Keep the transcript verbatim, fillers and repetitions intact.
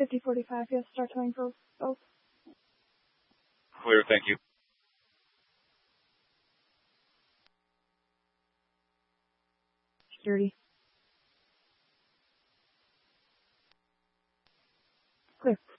fifty forty-five, yes, start towing for both. Clear, thank you. Security. Clear.